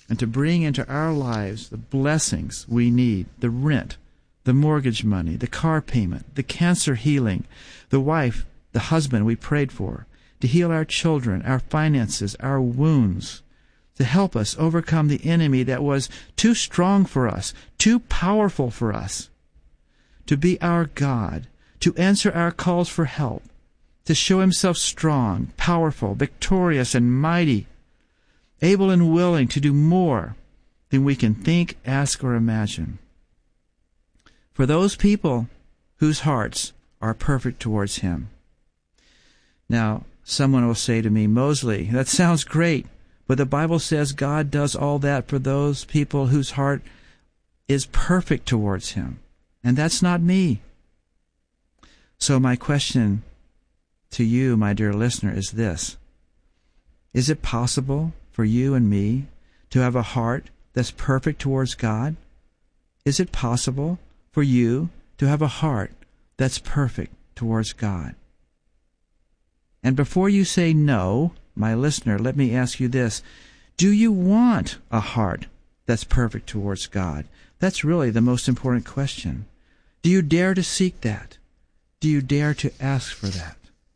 and to bring into our lives the blessings we need, the rent, the mortgage money, the car payment, the cancer healing, the wife, the husband we prayed for, to heal our children, our finances, our wounds, to help us overcome the enemy that was too strong for us, too powerful for us, to be our God, to answer our calls for help, to show himself strong, powerful, victorious, and mighty, able and willing to do more than we can think, ask, or imagine. For those people whose hearts are perfect towards him. Now, someone will say to me, Mosley, that sounds great, but the Bible says God does all that for those people whose heart is perfect towards him. And that's not me. So my question to you, my dear listener, is this. Is it possible for you and me to have a heart that's perfect towards God? Is it possible for you to have a heart that's perfect towards God? And before you say no, my listener, let me ask you this. Do you want a heart that's perfect towards God? That's really the most important question. Do you dare to seek that? Do you dare to ask for that?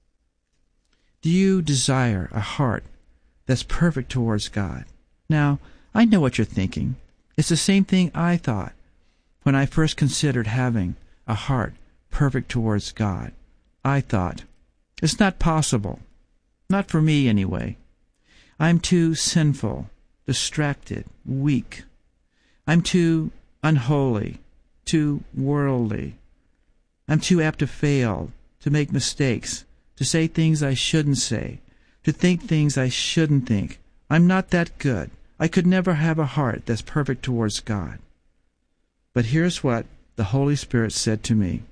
Do you desire a heart that's perfect towards God? Now, I know what you're thinking. It's the same thing I thought when I first considered having a heart perfect towards God. I thought, it's not possible. Not for me, anyway. I'm too sinful, distracted, weak. I'm too unholy, too worldly. I'm too apt to fail, to make mistakes, to say things I shouldn't say, to think things I shouldn't think. I'm not that good. I could never have a heart that's perfect towards God. But here's what the Holy Spirit said to me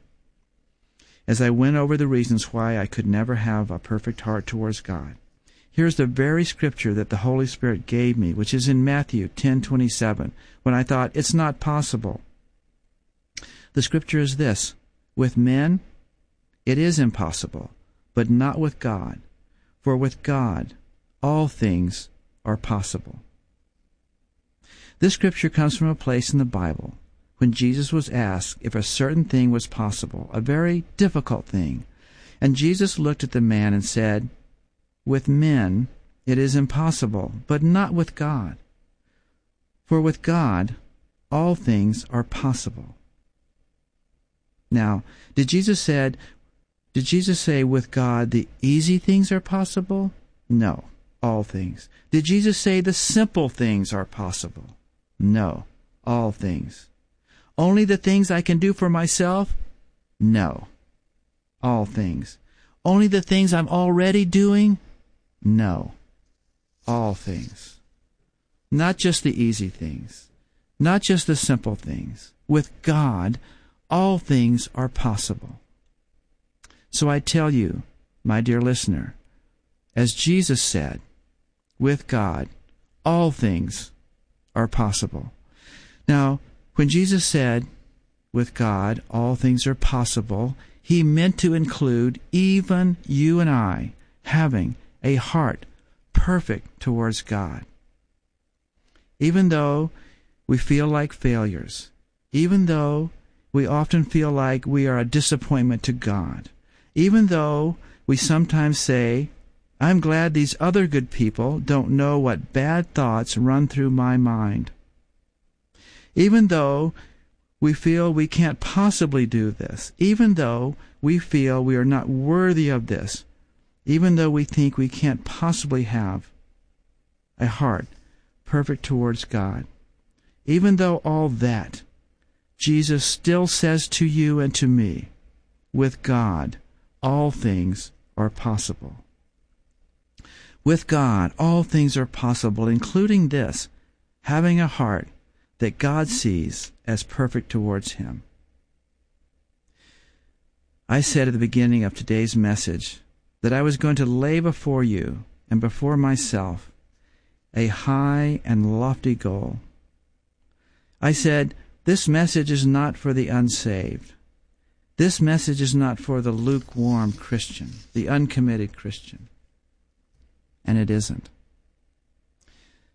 as I went over the reasons why I could never have a perfect heart towards God. Here's the very scripture that the Holy Spirit gave me, which is in Matthew 10:27, when I thought, it's not possible. The scripture is this, with men it is impossible, but not with God. For with God all things are possible. This scripture comes from a place in the Bible when Jesus was asked if a certain thing was possible, a very difficult thing. And Jesus looked at the man and said, with men it is impossible, but not with God. For with God all things are possible. Now, did Jesus say with God the easy things are possible? No, all things. Did Jesus say the simple things are possible? No, all things. Only the things I can do for myself? No, all things. Only the things I'm already doing? No, all things. Not just the easy things, not just the simple things. With God, all things are possible. So I tell you, my dear listener, as Jesus said, with God, all things are possible. Now, when Jesus said, with God, all things are possible, he meant to include even you and I having a heart perfect towards God. Even though we feel like failures, even though we often feel like we are a disappointment to God, even though we sometimes say, I'm glad these other good people don't know what bad thoughts run through my mind. Even though we feel we can't possibly do this, even though we feel we are not worthy of this, even though we think we can't possibly have a heart perfect towards God, even though all that, Jesus still says to you and to me, with God, all things are possible. With God, all things are possible, including this, having a heart that God sees as perfect towards him. I said at the beginning of today's message that I was going to lay before you and before myself a high and lofty goal. I said, this message is not for the unsaved. This message is not for the lukewarm Christian, the uncommitted Christian. And it isn't.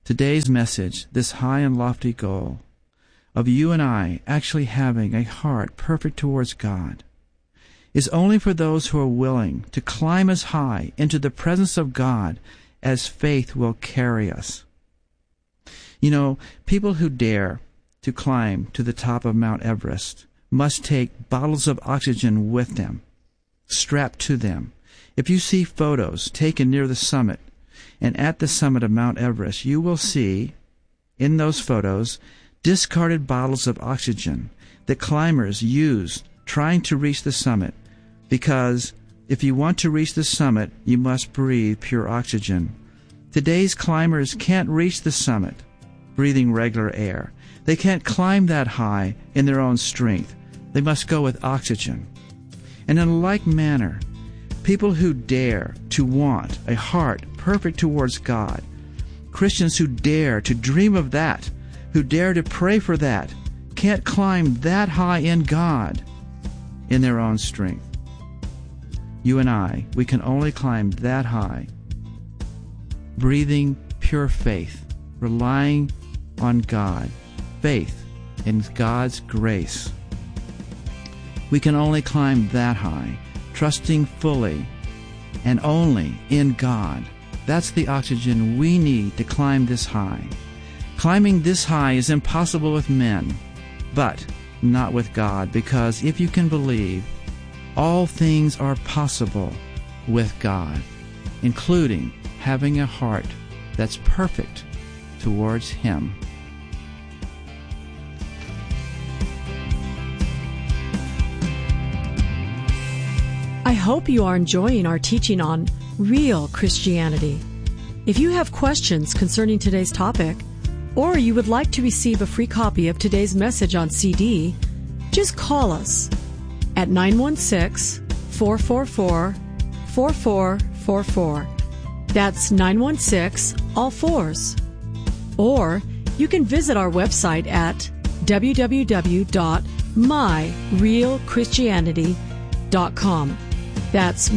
today's message, this high and lofty goal of you and I actually having a heart perfect towards God, is only for those who are willing to climb as high into the presence of God as faith will carry us. You know, people who dare to climb to the top of Mount Everest must take bottles of oxygen with them, strapped to them. If you see photos taken near the summit and at the summit of Mount Everest, you will see in those photos discarded bottles of oxygen that climbers use trying to reach the summit, because if you want to reach the summit, you must breathe pure oxygen. Today's climbers can't reach the summit breathing regular air. They can't climb that high in their own strength. They must go with oxygen. And in like manner, people who dare to want a heart perfect towards God, Christians who dare to dream of that, who dare to pray for that, can't climb that high in God in their own strength. You and I, we can only climb that high, breathing pure faith, relying on God, faith in God's grace. We can only climb that high, trusting fully and only in God. That's the oxygen we need to climb this high. Climbing this high is impossible with men, but not with God, because if you can believe, all things are possible with God, including having a heart that's perfect towards Him. I hope you are enjoying our teaching on real Christianity. If you have questions concerning today's topic, or you would like to receive a free copy of today's message on CD, just call us at 916-444-4444. That's 916, all fours. Or you can visit our website at www.myrealchristianity.com. That's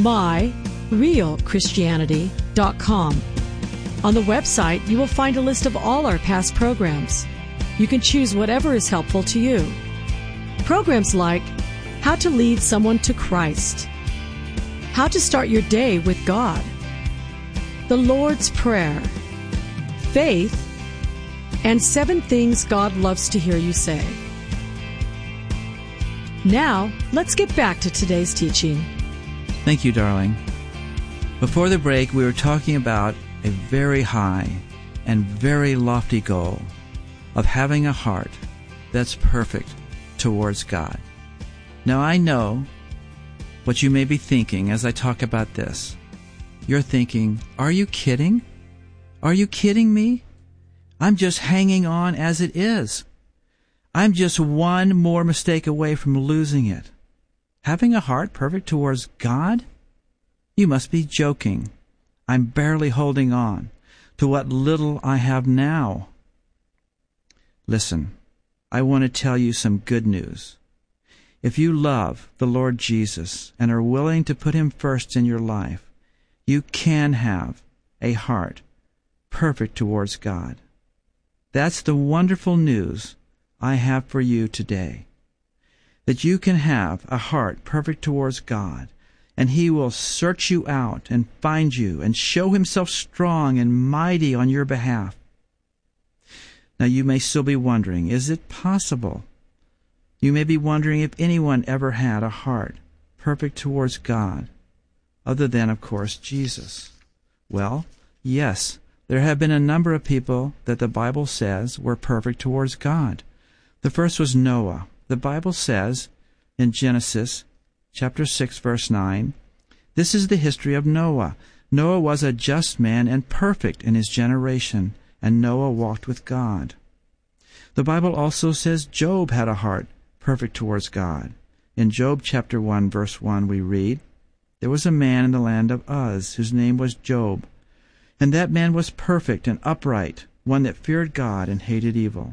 myrealchristianity.com. On the website, you will find a list of all our past programs. You can choose whatever is helpful to you. Programs like How to Lead Someone to Christ, How to Start Your Day with God, The Lord's Prayer, Faith, and 7 Things God Loves to Hear You Say. Now, let's get back to today's teaching. Thank you, darling. Before the break, we were talking about a very high and very lofty goal of having a heart that's perfect towards God. Now, I know what you may be thinking as I talk about this. You're thinking, are you kidding? Are you kidding me? I'm just hanging on as it is. I'm just one more mistake away from losing it. Having a heart perfect towards God? You must be joking. I'm barely holding on to what little I have now. Listen, I want to tell you some good news. If you love the Lord Jesus and are willing to put Him first in your life, you can have a heart perfect towards God. That's the wonderful news I have for you today. That you can have a heart perfect towards God, and He will search you out and find you and show Himself strong and mighty on your behalf. Now you may still be wondering, is it possible? You may be wondering if anyone ever had a heart perfect towards God, other than, of course, Jesus. Well, yes, there have been a number of people that the Bible says were perfect towards God. The first was Noah. The Bible says in Genesis chapter 6, verse 9, this is the history of Noah. Noah was a just man and perfect in his generation, and Noah walked with God. The Bible also says Job had a heart perfect towards God. In Job chapter 1, verse 1, we read, there was a man in the land of Uz, whose name was Job, and that man was perfect and upright, one that feared God and hated evil.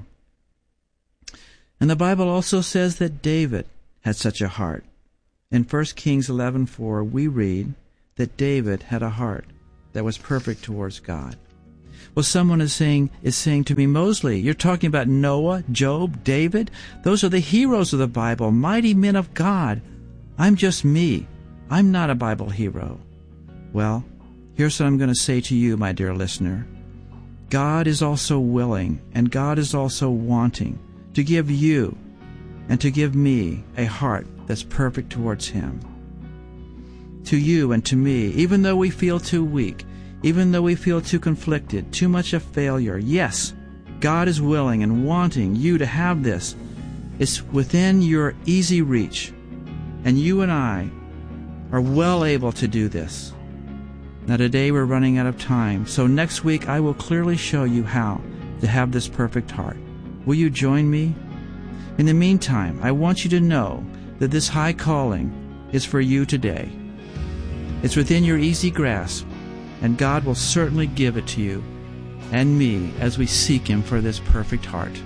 And the Bible also says that David had such a heart. In 1 Kings 11:4, we read that David had a heart that was perfect towards God. Well, someone is saying to me, Mosley, you're talking about Noah, Job, David? Those are the heroes of the Bible, mighty men of God. I'm just me. I'm not a Bible hero. Well, here's what I'm going to say to you, my dear listener. God is also willing, and God is also wanting to give you and to give me a heart that's perfect towards Him. To you and to me, even though we feel too weak, even though we feel too conflicted, too much a failure, yes, God is willing and wanting you to have this. It's within your easy reach, and you and I are well able to do this. Now today we're running out of time, so next week I will clearly show you how to have this perfect heart. Will you join me? In the meantime, I want you to know that this high calling is for you today. It's within your easy grasp, and God will certainly give it to you and me as we seek Him for this perfect heart.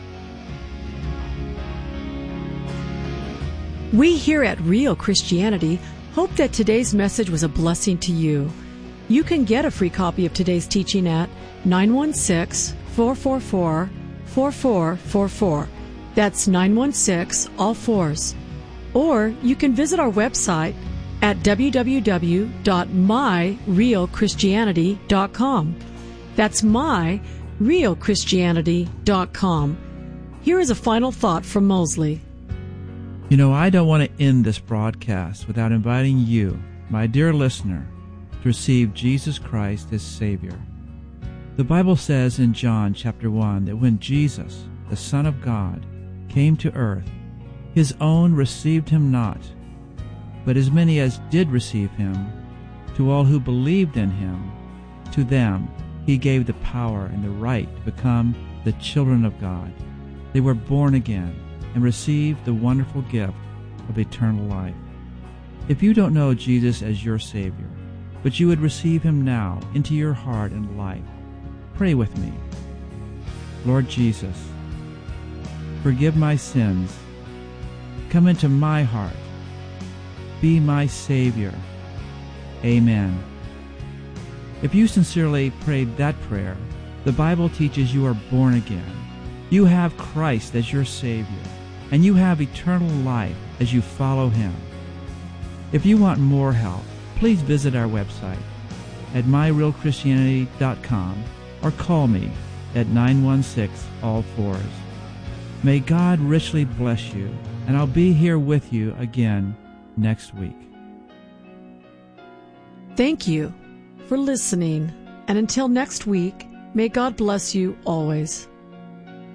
We here at Real Christianity hope that today's message was a blessing to you. You can get a free copy of today's teaching at 916-444-4444. That's 916, all fours. Or you can visit our website at www.myrealchristianity.com. That's myrealchristianity.com. Here is a final thought from Mosley. You know, I don't want to end this broadcast without inviting you, my dear listener, to receive Jesus Christ as Savior. The Bible says in John chapter 1 that when Jesus, the Son of God, came to earth, His own received Him not. But as many as did receive Him, to all who believed in Him, to them He gave the power and the right to become the children of God. They were born again and received the wonderful gift of eternal life. If you don't know Jesus as your Savior, but you would receive Him now into your heart and life, pray with me. Lord Jesus, forgive my sins. Come into my heart. Be my Savior. Amen. If you sincerely prayed that prayer, the Bible teaches you are born again. You have Christ as your Savior, and you have eternal life as you follow Him. If you want more help, please visit our website at myrealchristianity.com or call me at 916-all-fours. May God richly bless you, and I'll be here with you again next week. Thank you for listening, and until next week, may God bless you always.